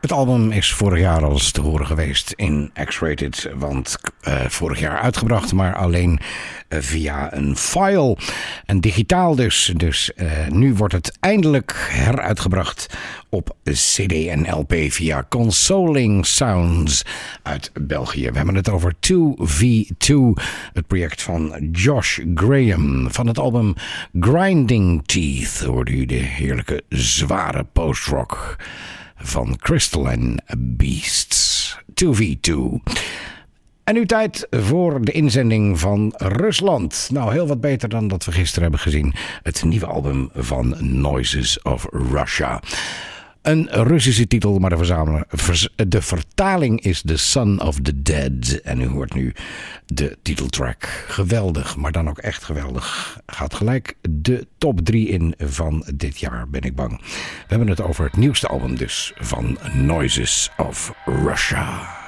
Het album is vorig jaar al eens te horen geweest in X-Rated, want vorig jaar uitgebracht, maar alleen via een file. En digitaal dus. Dus nu wordt het eindelijk heruitgebracht op CD en LP via Consoling Sounds uit België. We hebben het over 2v2, het project van Josh Graham. Van het album Grinding Teeth hoorde u de heerlijke zware postrock van Crystal and Beasts. 2v2. En nu tijd voor de inzending van Rusland. Nou, heel wat beter dan dat we gisteren hebben gezien. Het nieuwe album van Noises of Russia. Een Russische titel, maar de vertaling is The Son of the Dead. En u hoort nu de titeltrack. Geweldig, maar dan ook echt geweldig. Gaat gelijk de top 3 in van dit jaar, ben ik bang. We hebben het over het nieuwste album dus van Noises of Russia.